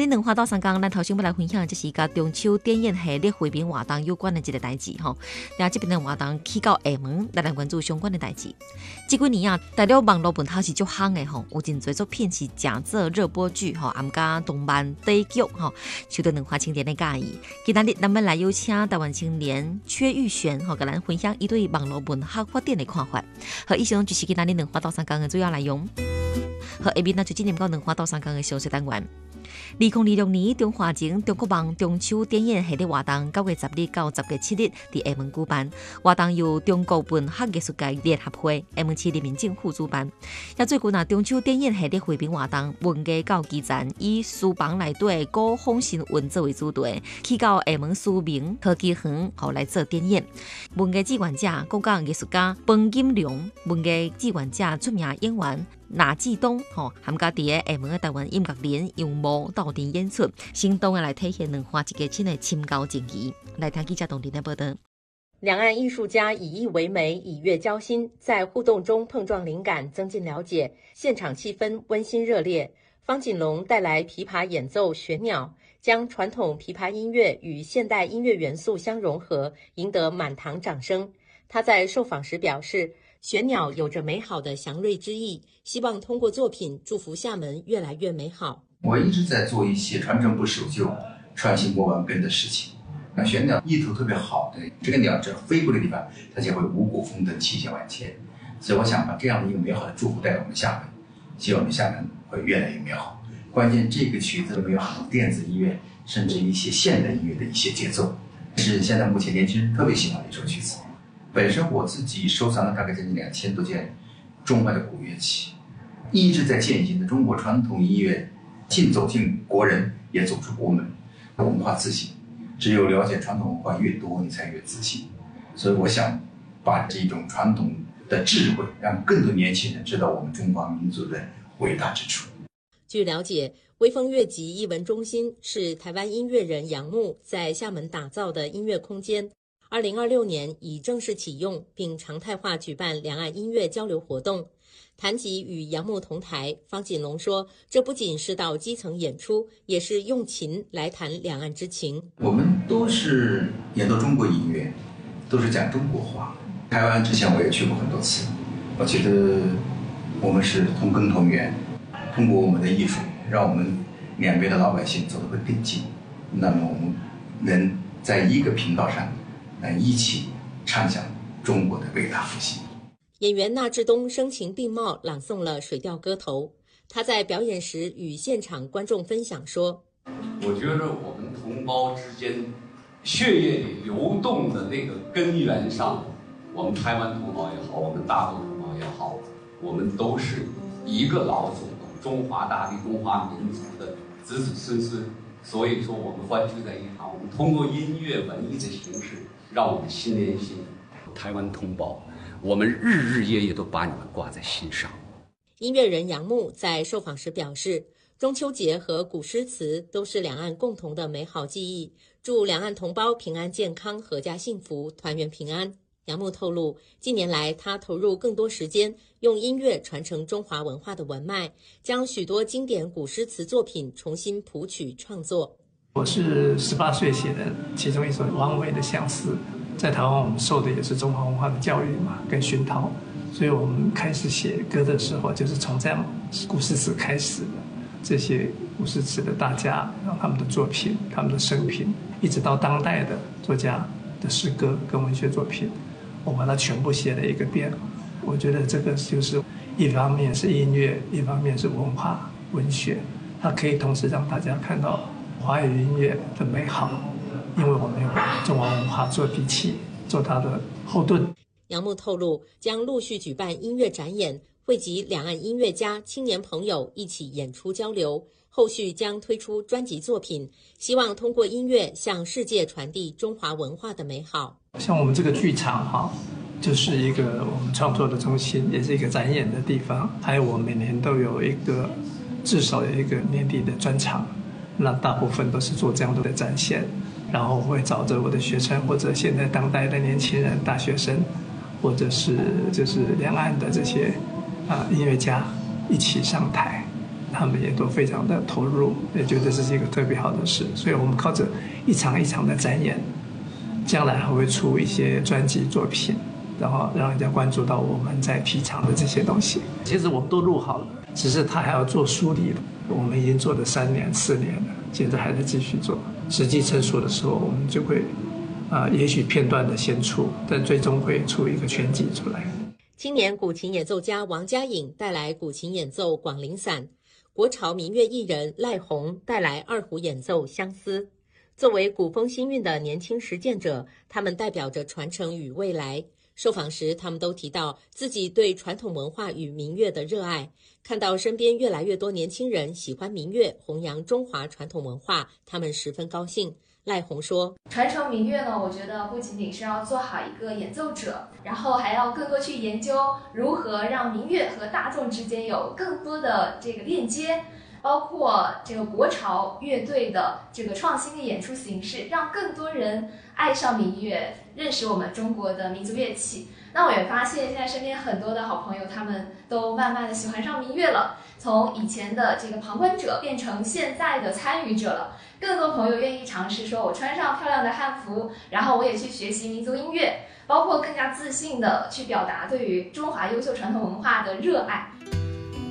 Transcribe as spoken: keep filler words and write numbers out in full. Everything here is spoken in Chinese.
日两花到三工，咱头先要来分享的就是甲中秋典演系列汇编活动有关的一个代志吼。然后这边的活动起到下门，来来关注相关的代志。这几年啊，大陆网络本头是足夯的吼，有真侪作品是假做热播剧吼，含加动漫、短剧吼，受到两花青年的介意。今日咱们来邀请台湾青年薛玉璇吼，甲咱分享伊对网络文学发展的看法。和以上就是今日两花到三工的主要内容。和下面呢就进入到两花到三工的详细单元。二零二六年中华情中国网中秋典演系列活动九月十日到十月七日伫厦门举办，活动由中国文学艺术界联合会、厦门市人民政府主办。也最近啊，中秋典演系列汇编活动文艺到基层，以书房内底古风新闻作为主题，去到厦门书明科技园后来做典演。文艺志愿者、国家艺术家彭金良、文艺志愿者出名演员那志东吼，含加伫个厦门的台湾音乐人用幕斗阵演出，生动的来体现两花一家亲的亲交情谊。来听记者董林的报道。 两岸艺术家以艺为媒，以乐交心，在互动中碰撞灵感，增进了解。现场气氛温馨热烈。方锦龙带来琵琶演奏《玄鸟》，将传统琵琶音乐与现代音乐元素相融合，赢得满堂掌声。他在受访时表示，玄鸟有着美好的祥瑞之意，希望通过作品祝福厦门越来越美好。 我一直在做一些传承不守旧、创新不忘根的事情。那玄鸟意图特别好的，这个鸟只要飞过的地方，它就会五谷丰登、气象万千。所以我想把这样的一个美好的祝福带到我们厦门，希望我们厦门会越来越美好。关键这个曲子里面有很多电子音乐，甚至一些现代音乐的一些节奏，是现在目前年轻人特别喜欢的一首曲子。本身我自己收藏了大概将近两千多件中外的古乐器，一直在践行的中国传统音乐，尽走进国人，也走出国门，文化自信。只有了解传统文化越多，你才越自信。所以我想把这种传统的智慧，让更多年轻人知道我们中华民族的伟大之处。 据了解，微风乐集艺文中心是台湾音乐人杨牧在厦门打造的音乐空间。二零二六年已正式启用，并常态化举办两岸音乐交流活动。谈及与杨牧同台，方锦龙说，这不仅是到基层演出，也是用琴来谈两岸之情。 我们都是演奏中国音乐，都是讲中国话。台湾之前我也去过很多次，我觉得我们是同根同源，通过我们的艺术，让我们两边的老百姓走得会更近。那么我们能在一个频道上来一起唱响中国的伟大复兴。 演员纳志东声情并茂朗诵了《水调歌头》，他在表演时与现场观众分享说： 我觉得我们同胞之间血液里流动的那个根源上，我们台湾同胞也好，我们大陆同胞也好，我们都是一个老祖宗，中华大地、中华民族的子子孙孙。所以说我们欢聚在一堂，我们通过音乐文艺的形式，让我们心连心。台湾同胞，我们日日夜夜都把你们挂在心上。 音乐人杨牧在受访时表示，中秋节和古诗词都是两岸共同的美好记忆，祝两岸同胞平安健康、阖家幸福、团圆平安。杨牧透露，近年来他投入更多时间，用音乐传承中华文化的文脉，将许多经典古诗词作品重新谱曲创作。 我是十八岁写的其中一首王维的《相思》，在台湾我们受的也是中华文化的教育嘛，跟熏陶，所以我们开始写歌的时候，就是从这样古诗词开始的。这些古诗词的大家，让他们的作品、他们的生平，一直到当代的作家的诗歌跟文学作品，我把它全部写了一个遍。我觉得这个就是一方面是音乐，一方面是文化文学，它可以同时让大家看到华语音乐的美好，因为我们用中华文化做底气，做它的后盾。 杨牧透露，将陆续举办音乐展演，汇集两岸音乐家、青年朋友一起演出交流。后续将推出专辑作品，希望通过音乐向世界传递中华文化的美好。 像我们这个剧场哈，就是一个我们创作的中心，也是一个展演的地方。还有我每年都有一个至少有一个年底的专场，那大部分都是做这样的展现，然后会找着我的学生或者现在当代的年轻人、大学生，或者是就是两岸的这些啊、呃、音乐家一起上台。 他们也都非常的投入，也觉得这是一个特别好的事。所以我们靠着一场一场的展演，将来还会出一些专辑作品，然后让人家关注到我们在皮场的这些东西。其实我们都录好了，只是他还要做梳理。我们已经做了三年四年了，现在还在继续做。时机成熟的时候，我们就会呃，也许片段的先出，但最终会出一个全集出来。 青年古琴演奏家王嘉颖带来古琴演奏《广陵散》，国潮民乐艺人赖鸿带来二胡演奏《相思》。作为古风新韵的年轻实践者，他们代表着传承与未来。受访时，他们都提到自己对传统文化与民乐的热爱，看到身边越来越多年轻人喜欢民乐，弘扬中华传统文化，他们十分高兴。赖鸿说， 传承民乐呢，我觉得不仅仅是要做好一个演奏者，然后还要更多去研究如何让民乐和大众之间有更多的这个链接，包括这个国潮乐队的这个创新的演出形式，让更多人爱上民乐，认识我们中国的民族乐器。那我也发现现在身边很多的好朋友，他们都慢慢的喜欢上民乐了，从以前的这个旁观者变成现在的参与者了。更多朋友愿意尝试说，我穿上漂亮的汉服，然后我也去学习民族音乐，包括更加自信的去表达对于中华优秀传统文化的热爱。